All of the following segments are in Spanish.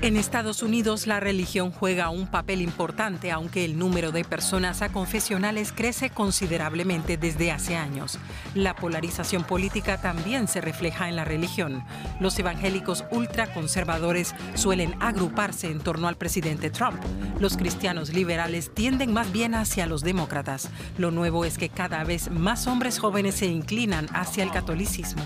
En Estados Unidos, la religión juega un papel importante, aunque el número de personas aconfesionales crece considerablemente desde hace años. La polarización política también se refleja en la religión. Los evangélicos ultraconservadores suelen agruparse en torno al presidente Trump. Los cristianos liberales tienden más bien hacia los demócratas. Lo nuevo es que cada vez más hombres jóvenes se inclinan hacia el catolicismo.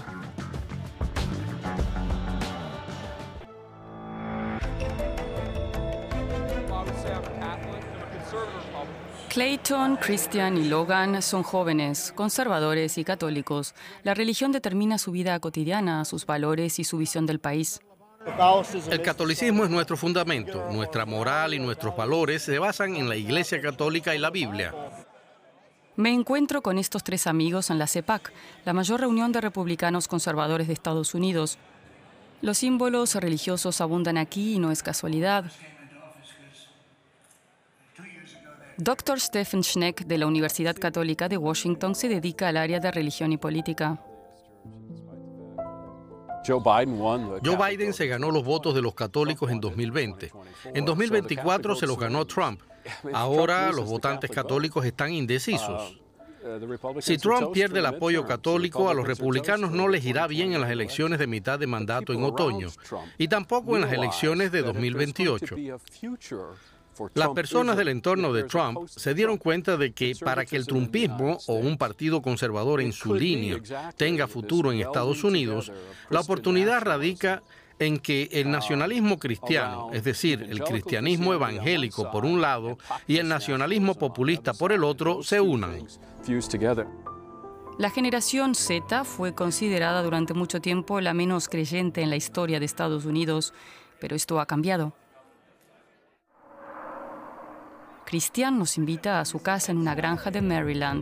Clayton, Christian y Logan son jóvenes, conservadores y católicos. La religión determina su vida cotidiana, sus valores y su visión del país. El catolicismo es nuestro fundamento. Nuestra moral y nuestros valores se basan en la Iglesia Católica y la Biblia. Me encuentro con estos tres amigos en la CEPAC, la mayor reunión de republicanos conservadores de Estados Unidos. Los símbolos religiosos abundan aquí y no es casualidad. Dr. Stephen Schneck, de la Universidad Católica de Washington, se dedica al área de religión y política. Joe Biden se ganó los votos de los católicos en 2020. En 2024 se los ganó Trump. Ahora los votantes católicos están indecisos. Si Trump pierde el apoyo católico, a los republicanos no les irá bien en las elecciones de mitad de mandato en otoño y tampoco en las elecciones de 2028. Las personas del entorno de Trump se dieron cuenta de que para que el trumpismo o un partido conservador en su línea tenga futuro en Estados Unidos, la oportunidad radica en que el nacionalismo cristiano, es decir, el cristianismo evangélico por un lado y el nacionalismo populista por el otro, se unan. La generación Z fue considerada durante mucho tiempo la menos creyente en la historia de Estados Unidos, pero esto ha cambiado. Christian nos invita a su casa en una granja de Maryland.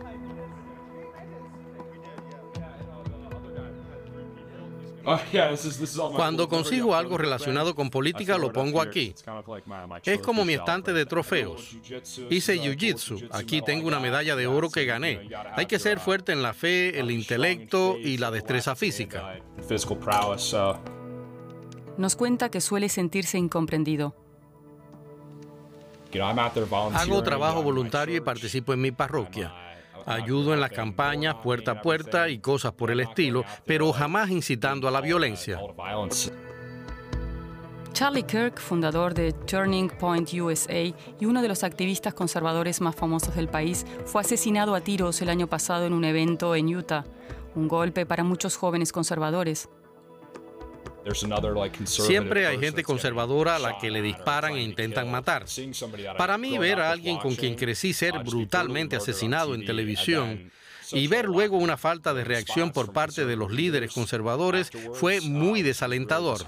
Cuando consigo algo relacionado con política, lo pongo aquí. Es como mi estante de trofeos. Hice jiu-jitsu. Aquí tengo una medalla de oro que gané. Hay que ser fuerte en la fe, el intelecto y la destreza física. Nos cuenta que suele sentirse incomprendido. Hago trabajo voluntario y participo en mi parroquia. Ayudo en las campañas puerta a puerta y cosas por el estilo, pero jamás incitando a la violencia. Charlie Kirk, fundador de Turning Point USA y uno de los activistas conservadores más famosos del país, fue asesinado a tiros el año pasado en un evento en Utah. Un golpe para muchos jóvenes conservadores. Siempre hay gente conservadora a la que le disparan e intentan matar. Para mí, ver a alguien con quien crecí ser brutalmente asesinado en televisión y ver luego una falta de reacción por parte de los líderes conservadores fue muy desalentador.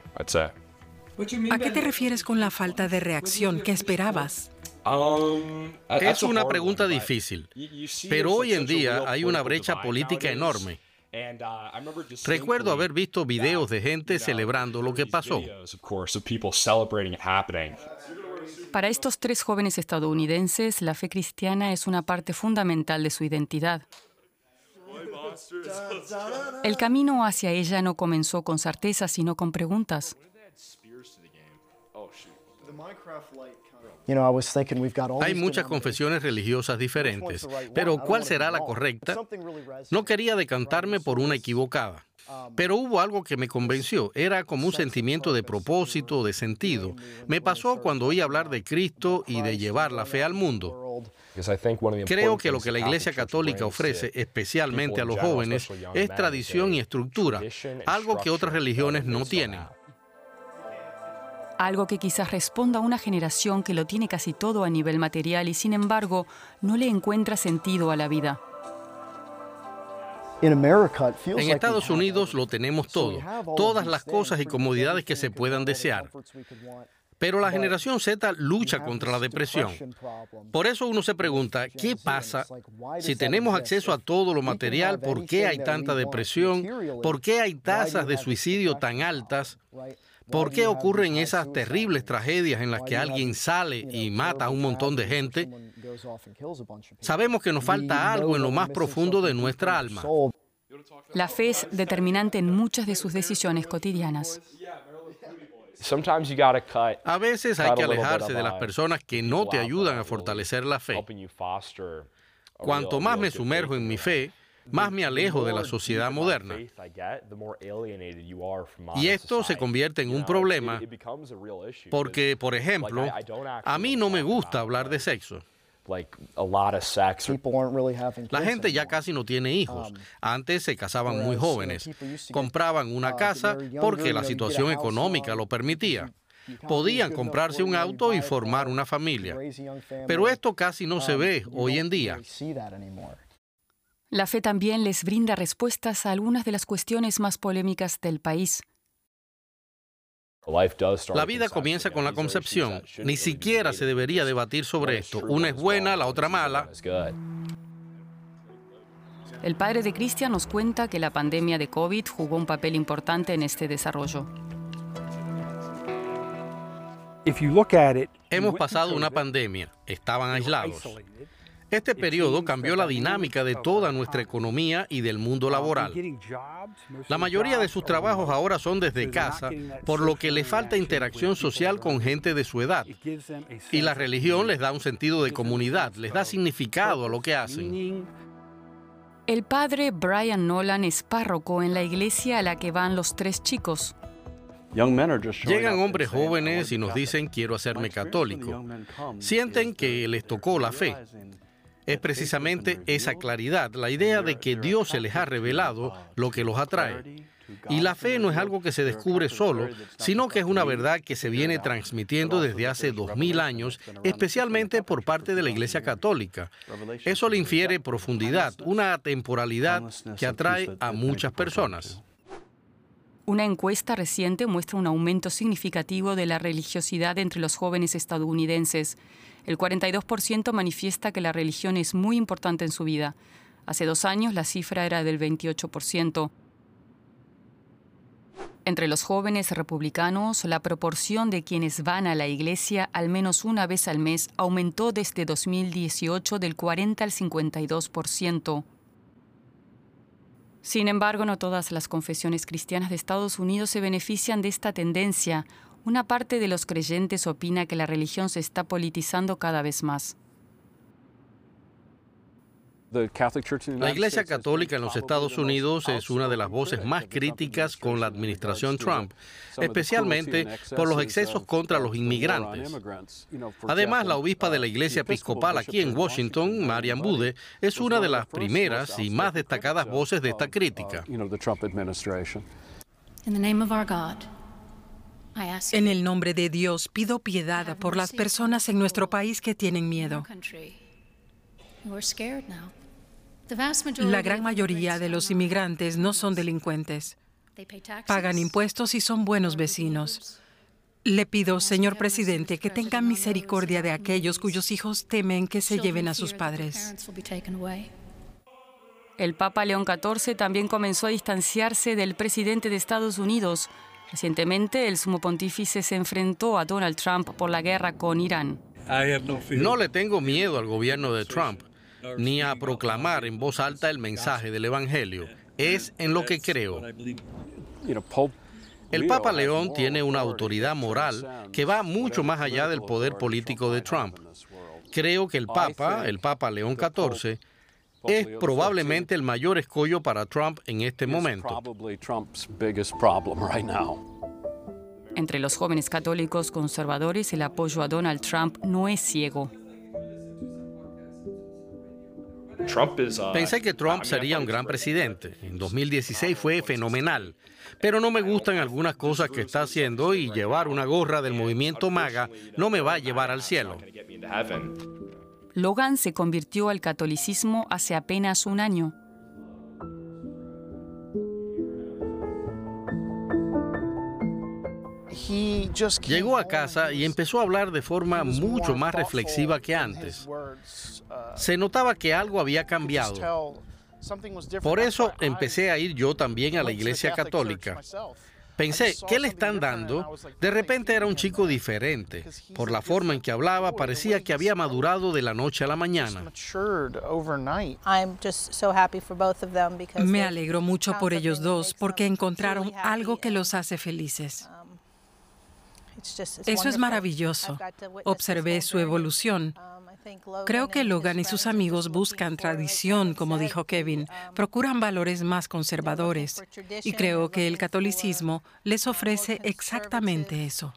¿A qué te refieres con la falta de reacción? ¿Qué esperabas? Es una pregunta difícil, pero hoy en día hay una brecha política enorme. Recuerdo haber visto videos de gente celebrando lo que pasó. Para estos tres jóvenes estadounidenses, la fe cristiana es una parte fundamental de su identidad. El camino hacia ella no comenzó con certezas, sino con preguntas. Hay muchas confesiones religiosas diferentes, pero ¿cuál será la correcta? No quería decantarme por una equivocada, pero hubo algo que me convenció. Era como un sentimiento de propósito, de sentido. Me pasó cuando oí hablar de Cristo y de llevar la fe al mundo. Creo que lo que la Iglesia Católica ofrece, especialmente a los jóvenes, es tradición y estructura, algo que otras religiones no tienen. Algo que quizás responda a una generación que lo tiene casi todo a nivel material y, sin embargo, no le encuentra sentido a la vida. En Estados Unidos lo tenemos todo, todas las cosas y comodidades que se puedan desear. Pero la generación Z lucha contra la depresión. Por eso uno se pregunta, ¿qué pasa? Si tenemos acceso a todo lo material, ¿por qué hay tanta depresión? ¿Por qué hay tasas de suicidio tan altas? ¿Por qué ocurren esas terribles tragedias en las que alguien sale y mata a un montón de gente? Sabemos que nos falta algo en lo más profundo de nuestra alma. La fe es determinante en muchas de sus decisiones cotidianas. A veces hay que alejarse de las personas que no te ayudan a fortalecer la fe. Cuanto más me sumerjo en mi fe, más me alejo de la sociedad moderna. Y esto se convierte en un problema porque, por ejemplo, a mí no me gusta hablar de sexo. La gente ya casi no tiene hijos. Antes se casaban muy jóvenes. Compraban una casa porque la situación económica lo permitía. Podían comprarse un auto y formar una familia. Pero esto casi no se ve hoy en día. La fe también les brinda respuestas a algunas de las cuestiones más polémicas del país. La vida comienza con la concepción. Ni siquiera se debería debatir sobre esto. Una es buena, la otra mala. El padre de Christian nos cuenta que la pandemia de COVID jugó un papel importante en este desarrollo. Hemos pasado una pandemia. Estaban aislados. Este periodo cambió la dinámica de toda nuestra economía y del mundo laboral. La mayoría de sus trabajos ahora son desde casa, por lo que le falta interacción social con gente de su edad. Y la religión les da un sentido de comunidad, les da significado a lo que hacen. El padre Brian Nolan es párroco en la iglesia a la que van los 3 chicos. Llegan hombres jóvenes y nos dicen quiero hacerme católico. Sienten que les tocó la fe. Es precisamente esa claridad, la idea de que Dios se les ha revelado lo que los atrae. Y la fe no es algo que se descubre solo, sino que es una verdad que se viene transmitiendo desde hace 2000 años, especialmente por parte de la Iglesia Católica. Eso le infiere profundidad, una temporalidad que atrae a muchas personas. Una encuesta reciente muestra un aumento significativo de la religiosidad entre los jóvenes estadounidenses. El 42% manifiesta que la religión es muy importante en su vida. Hace 2 años la cifra era del 28%. Entre los jóvenes republicanos, la proporción de quienes van a la iglesia al menos una vez al mes aumentó desde 2018 del 40 al 52%. Sin embargo, no todas las confesiones cristianas de Estados Unidos se benefician de esta tendencia. Una parte de los creyentes opina que la religión se está politizando cada vez más. La Iglesia Católica en los Estados Unidos es una de las voces más críticas con la administración Trump, especialmente por los excesos contra los inmigrantes. Además, la obispa de la Iglesia Episcopal aquí en Washington, Marian Bude, es una de las primeras y más destacadas voces de esta crítica. En el nombre de Dios, pido piedad por las personas en nuestro país que tienen miedo. La gran mayoría de los inmigrantes no son delincuentes. Pagan impuestos y son buenos vecinos. Le pido, señor presidente, que tenga misericordia de aquellos cuyos hijos temen que se lleven a sus padres. El Papa León XIV también comenzó a distanciarse del presidente de Estados Unidos. Recientemente, el sumo pontífice se enfrentó a Donald Trump por la guerra con Irán. No le tengo miedo al gobierno de Trump, ni a proclamar en voz alta el mensaje del Evangelio. Es en lo que creo. El Papa León tiene una autoridad moral que va mucho más allá del poder político de Trump. Creo que el Papa León XIV, es probablemente el mayor escollo para Trump en este momento. Entre los jóvenes católicos conservadores, el apoyo a Donald Trump no es ciego. Pensé que Trump sería un gran presidente. En 2016 fue fenomenal. Pero no me gustan algunas cosas que está haciendo y llevar una gorra del movimiento MAGA no me va a llevar al cielo. Logan se convirtió al catolicismo hace apenas 1 año. Llegó a casa y empezó a hablar de forma mucho más reflexiva que antes. Se notaba que algo había cambiado. Por eso empecé a ir yo también a la Iglesia Católica. Pensé, ¿qué le están dando? De repente era un chico diferente. Por la forma en que hablaba, parecía que había madurado de la noche a la mañana. Me alegro mucho por ellos dos porque encontraron algo que los hace felices. Eso es maravilloso. Observé su evolución. Creo que Logan y sus amigos buscan tradición, como dijo Kevin, procuran valores más conservadores, y creo que el catolicismo les ofrece exactamente eso.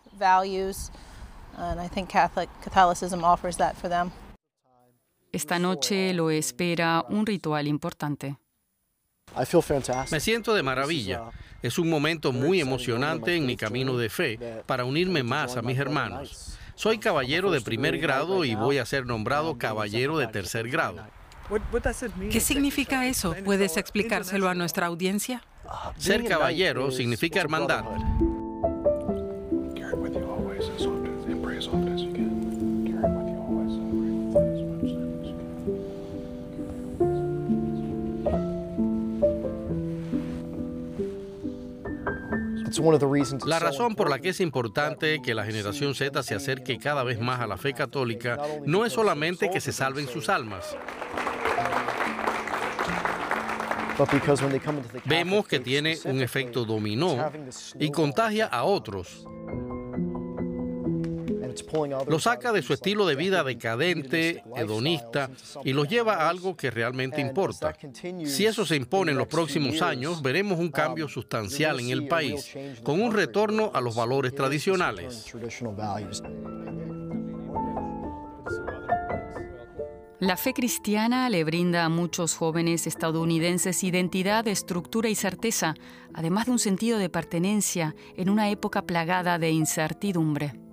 Esta noche lo espera un ritual importante. Me siento de maravilla. Es un momento muy emocionante en mi camino de fe para unirme más a mis hermanos. Soy caballero de primer grado y voy a ser nombrado caballero de tercer grado. ¿Qué significa eso? ¿Puedes explicárselo a nuestra audiencia? Ser caballero significa hermandad. La razón por la que es importante que la generación Z se acerque cada vez más a la fe católica no es solamente que se salven sus almas. Vemos que tiene un efecto dominó y contagia a otros. Los saca de su estilo de vida decadente, hedonista, y los lleva a algo que realmente importa. Si eso se impone en los próximos años, veremos un cambio sustancial en el país, con un retorno a los valores tradicionales. La fe cristiana le brinda a muchos jóvenes estadounidenses identidad, estructura y certeza, además de un sentido de pertenencia en una época plagada de incertidumbre.